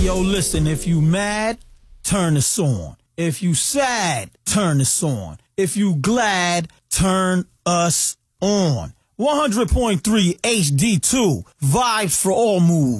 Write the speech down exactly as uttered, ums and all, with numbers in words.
Yo, listen, if you mad, turn this on. If you sad, turn this on. If you glad, turn us on. one hundred point three H D two, vibes for all moods.